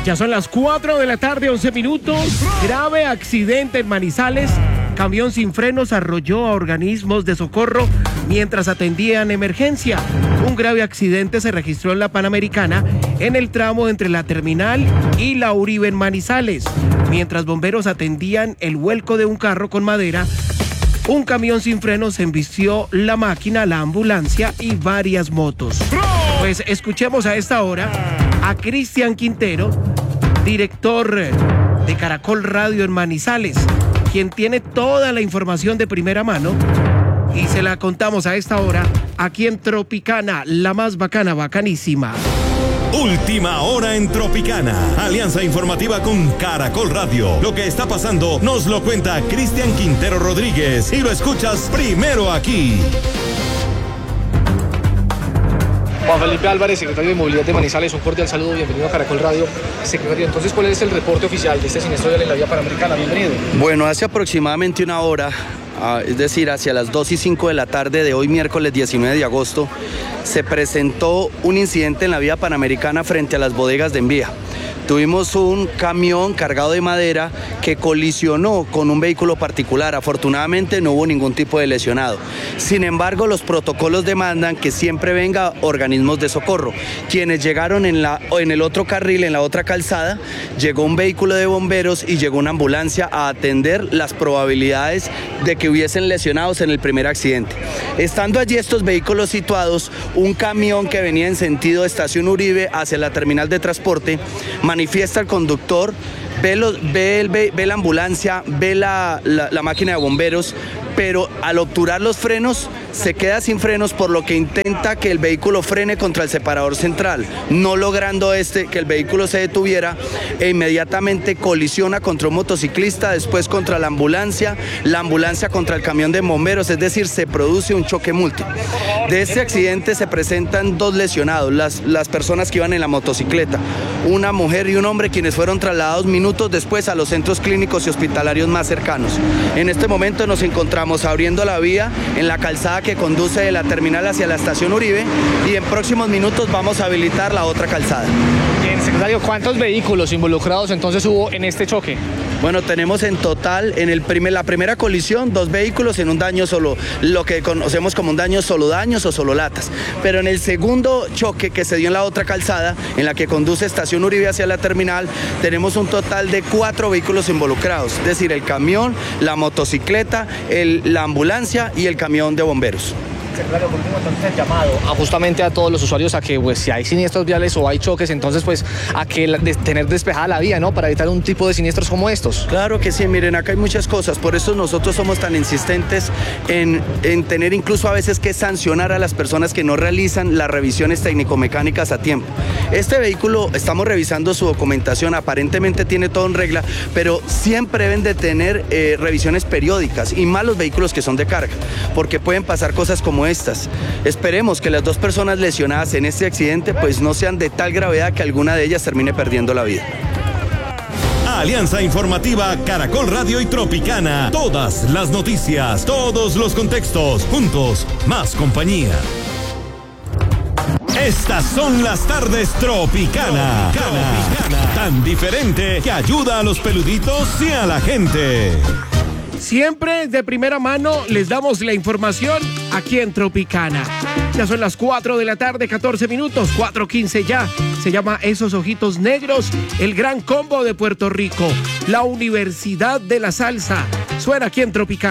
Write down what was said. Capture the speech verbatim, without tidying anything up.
Ya son las cuatro de la tarde, once minutos. Grave accidente en Manizales. Camión sin frenos arrolló a organismos de socorro mientras atendían emergencia. Un grave accidente se registró en la Panamericana en el tramo entre la terminal y la Uribe en Manizales. Mientras bomberos atendían el vuelco de un carro con madera, un camión sin frenos embistió la máquina, la ambulancia y varias motos. Pues escuchemos a esta hora a Cristian Quintero, director de Caracol Radio en Manizales, quien tiene toda la información de primera mano y se la contamos a esta hora aquí en Tropicana, la más bacana, bacanísima. Última hora en Tropicana. Alianza informativa con Caracol Radio. Lo que está pasando nos lo cuenta Cristian Quintero Rodríguez y lo escuchas primero aquí. Juan Felipe Álvarez, secretario de Movilidad de Manizales, un cordial saludo, bienvenido a Caracol Radio. Secretario, entonces, ¿cuál es el reporte oficial de este siniestro vial en la vía Panamericana? Bienvenido. Bueno, hace aproximadamente una hora, es decir, hacia las dos y cinco de la tarde de hoy, miércoles diecinueve de agosto, se presentó un incidente en la vía Panamericana frente a las bodegas de Envía. Tuvimos un camión cargado de madera que colisionó con un vehículo particular. Afortunadamente no hubo ningún tipo de lesionado. Sin embargo, los protocolos demandan que siempre venga organismos de socorro. Quienes llegaron en, la, en el otro carril, en la otra calzada, llegó un vehículo de bomberos y llegó una ambulancia a atender las probabilidades de que hubiesen lesionados en el primer accidente. Estando allí estos vehículos situados, un camión que venía en sentido de Estación Uribe hacia la terminal de transporte, manifiesta al conductor, ve, los, ve, el, ve, ve la ambulancia, ve la, la, la máquina de bomberos, pero al obturar los frenos se queda sin frenos, por lo que intenta que el vehículo frene contra el separador central, no logrando este que el vehículo se detuviera, e inmediatamente colisiona contra un motociclista, después contra la ambulancia, la ambulancia contra el camión de bomberos, es decir, se produce un choque múltiple. De este accidente se presentan dos lesionados, las, las personas que iban en la motocicleta, una mujer y un hombre, quienes fueron trasladados minutos después a los centros clínicos y hospitalarios más cercanos. En este momento nos encontramos abriendo la vía en la calzada que conduce de la terminal hacia la Estación Uribe y en próximos minutos vamos a habilitar la otra calzada. Bien, secretario, ¿cuántos vehículos involucrados entonces hubo en este choque? Bueno, tenemos en total, en el primer, la primera colisión, dos vehículos en un daño solo, lo que conocemos como un daño solo daños o solo latas. Pero en el segundo choque que se dio en la otra calzada, en la que conduce Estación Uribe hacia la terminal, tenemos un total de cuatro vehículos involucrados, es decir, el camión, la motocicleta, el, la ambulancia y el camión de bomberos. Secretario, por último, entonces el llamado a justamente a todos los usuarios a que, pues, si hay siniestros viales o hay choques, entonces, pues, a que la, de, tener despejada la vía, ¿no? Para evitar un tipo de siniestros como estos. Claro que sí, miren, acá hay muchas cosas, por eso nosotros somos tan insistentes en, en tener incluso a veces que sancionar a las personas que no realizan las revisiones técnico-mecánicas a tiempo. Este vehículo, estamos revisando su documentación, aparentemente tiene todo en regla, pero siempre deben de tener eh, revisiones periódicas, y más los vehículos que son de carga, porque pueden pasar cosas como estas. Esperemos que las dos personas lesionadas en este accidente pues no sean de tal gravedad que alguna de ellas termine perdiendo la vida. Alianza informativa Caracol Radio y Tropicana. Todas las noticias, todos los contextos, juntos, más compañía. Estas son las tardes Tropicana. Tropicana. Tan diferente que ayuda a los peluditos y a la gente. Siempre de primera mano les damos la información aquí en Tropicana. Ya son las cuatro de la tarde, catorce minutos, cuatro quince ya. Se llama Esos Ojitos Negros, el gran combo de Puerto Rico, la Universidad de la Salsa. Suena aquí en Tropicana.